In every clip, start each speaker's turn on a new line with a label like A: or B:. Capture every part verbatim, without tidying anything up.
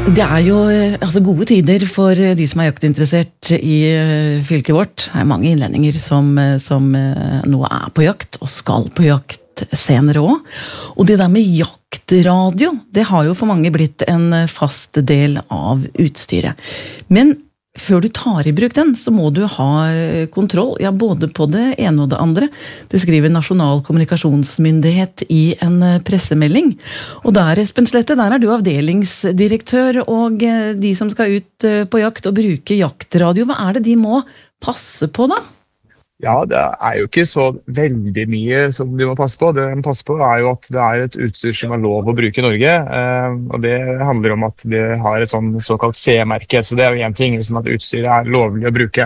A: Det er jo altså, gode tider for de som er jaktinteressert i fylket vårt. Det er mange innlendinger som, som nå er på jakt, og skal på jakt senere også. Og det der med jaktradio, det har jo for mange blitt en fast del av utstyret. Men før du tar i bruk den, så må du ha kontroll, ja, både på det ene og det andre. Det skriver Nasjonal kommunikasjonsmyndighet i en pressemelding. Og der, Espen Slette, der er du avdelingsdirektør, og de som skal ut på jakt og bruke jaktradio, hva er det de må passe på da?
B: Ja, det er jo ikke så veldig mye som de må passe på. Det de må passe på er jo at det er et utstyr som er lov å bruke i Norge, og det handler om at det har et sånn såkalt C-merke, så det er jo en ting, liksom at utstyret er lovlig å bruke.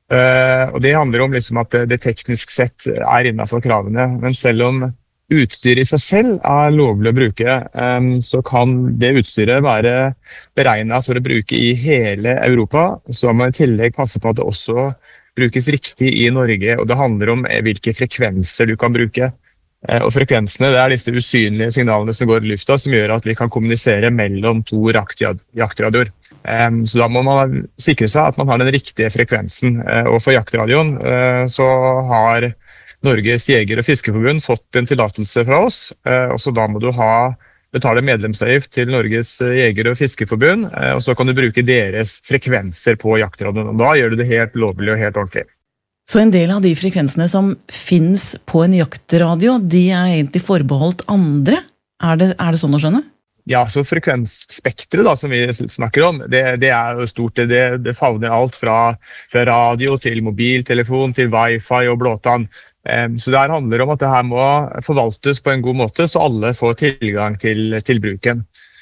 B: Og det handler om liksom at det teknisk sett er innenfor kravene, men selv om utstyret i seg selv er lovlig å bruke, så kan det utstyret være beregnet for å bruke i hele Europa, så må man i tillegg passe på at det også brukes riktig i Norge, og det handler om hvilke frekvenser du kan bruke. Og frekvensene, det er disse usynlige signalene som går i lufta, som gjør at vi kan kommunisere mellom to jaktradioer. Så da må man sikre seg at man har den riktige frekvensen. Og for jaktradioen så har Norges Jeger- og Fiskerforbund fått en tillatelse fra oss, og så da må du ha betale medlemsavgift til Norges Jeger- og Fiskerforbund, og så kan du bruke deres frekvenser på jaktradioen, og da gjør du det helt lovlig og helt ordentlig.
A: Så en del av de frekvensene som finnes på en jaktradio, de er egentlig forbeholdt andre? Er det, er det sånn å skjønne?
B: Ja, så frekvensspektret da, som vi snakker om, det, det er jo stort, det, det favner alt fra, fra radio til mobiltelefon til wifi og blåtann. Så det her handler om at det her må forvaltes på en god måte, så alle får tilgang til, til bruken.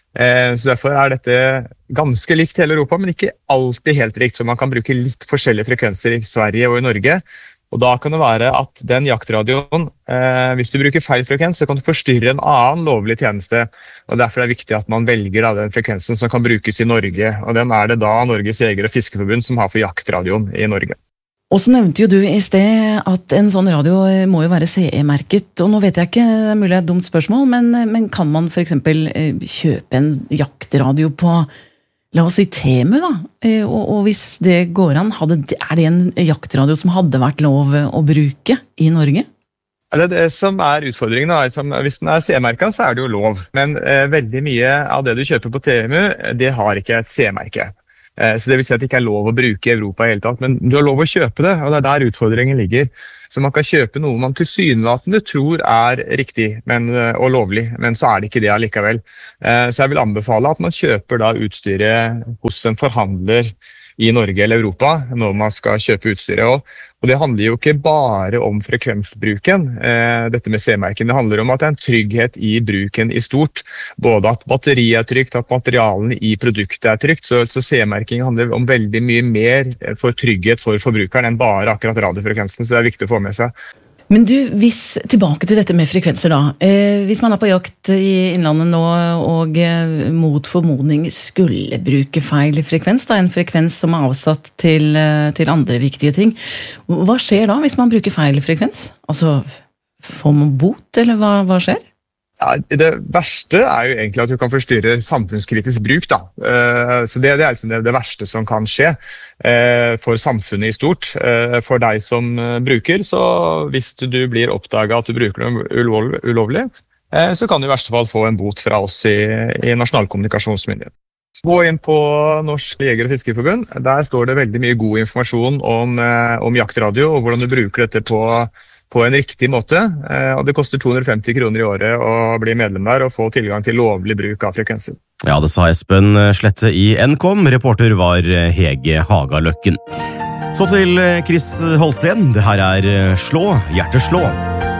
B: Så derfor er dette ganske likt hele Europa, men ikke alltid helt rikt, så man kan bruke litt forskjellige frekvenser i Sverige og i Norge. Og da kan det være at den jaktradioen, eh, hvis du bruker feil frekvens, så kan du forstyrre en annen lovlig tjeneste. Og derfor er det viktig at man velger da, den frekvensen som kan brukes i Norge. Og den er det da Norges Jeger- og Fiskerforbund som har for jaktradioen i Norge.
A: Og så nevnte jo du i sted at en sånn radio må jo være C E-merket, og nå vet jeg ikke, det er mulig det er et dumt spørsmål, men, men kan man for eksempel kjøpe en jaktradio på, la oss si Temu da, og, og hvis det går an, hadde, er det en jaktradio som hadde vært lov å bruke i Norge?
B: Det, det som er utfordringen da, som, hvis den er C E-merket så er det jo lov, men eh, veldig mye av det du kjøper på Temu, det har ikke et C E-merke. Så det vil si at det ikke er lov å bruke i Europa i hele tatt, men du har lov å kjøpe det, og det er der utfordringen ligger. Så man kan kjøpe noe man tilsynelatende tror er riktig men, og lovlig, men så er det ikke det allikevel. Så jeg vil anbefale at man kjøper da utstyret hos en forhandler i Norge eller Europa når man skal kjøpe utstyret. Og det handler jo ikke bare om frekvensbruken, eh, dette med C-merken. Det handler om at det er en trygghet i bruken i stort. Både at batteriet er trygt, at materialene i produktet er trygt. Så, så C-merking handler om veldig mye mer for trygghet for forbrukeren enn bare akkurat radiofrekvensen, så det er viktig å få med seg.
A: Men du, hvis, tilbake til dette med frekvenser da, eh, hvis man er på jakt i innlandet nå, og eh, mot formodning skulle bruke feil frekvens, da, en frekvens som er avsatt til, eh, til andre viktige ting, hva skjer da hvis man bruker feil frekvens? Altså, får man bot, eller hva, hva skjer?
B: Ja, det verste er jo egentlig at du kan forstyrre samfunnskritisk bruk da. Så det, det er liksom det, det verste som kan skje for samfunnet i stort. For deg som bruker, så hvis du blir oppdaget at du bruker noe ulovlig, ulovlig så kan du i verste fall få en bot fra oss i, i Nasjonal kommunikasjonsmyndighet. Gå inn på Norsk Jeger- og Fiskerforbund. Der står det veldig mye god informasjon om, om jaktradio og hvordan du bruker dette på på en riktig måte, og det koster to hundre og femti kroner i året å bli medlem der og få tilgang til lovlig bruk av frekvenser.
C: Ja, det sa Espen Slette i Nkom, reporter var Hege Hagaløkken. Så til Chris Holsten, det her er Slå, hjerteslå.